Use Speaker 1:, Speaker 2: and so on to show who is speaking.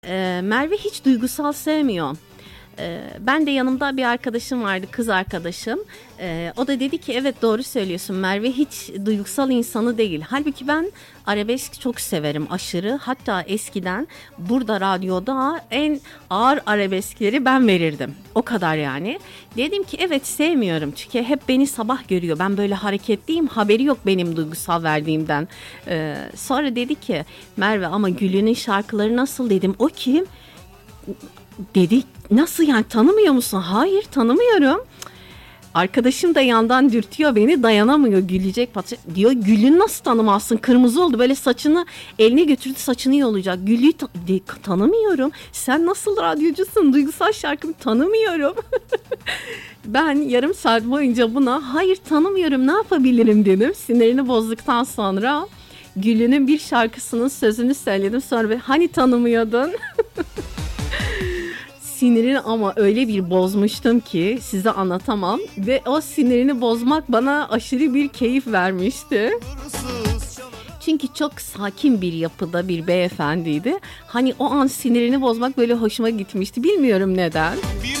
Speaker 1: Merve hiç duygusal sevmiyor. Ben de yanımda bir arkadaşım vardı, kız arkadaşım. O da dedi ki evet doğru söylüyorsun, Merve hiç duygusal insanı değil. Halbuki ben arabesk çok severim aşırı. Hatta eskiden burada radyoda en ağır arabeskleri ben verirdim. O kadar yani. Dedim ki evet sevmiyorum çünkü hep beni sabah görüyor. Ben böyle hareketliyim, haberi yok benim duygusal verdiğimden. Sonra dedi ki Merve ama Gül'ünün şarkıları nasıl, dedim. O kim? Dedi nasıl yani, tanımıyor musun? Hayır tanımıyorum. Arkadaşım da yandan dürtüyor beni, dayanamıyor, gülecek diyor. Gül'ü nasıl tanımazsın, kırmızı oldu böyle, saçını eline götürdü, saçını yolacak. Gül'ü tanımıyorum. Sen nasıl radyocusun, duygusal şarkımı tanımıyorum. Ben yarım saat boyunca buna hayır tanımıyorum ne yapabilirim dedim. Sinirini bozduktan sonra Gül'ünün bir şarkısının sözünü söyledim. Sonra hani tanımıyordun? Sinirini ama öyle bir bozmuştum ki size anlatamam. Ve o sinirini bozmak bana aşırı bir keyif vermişti. Çünkü çok sakin bir yapıda bir beyefendiydi. Hani o an sinirini bozmak böyle hoşuma gitmişti. Bilmiyorum neden. Bir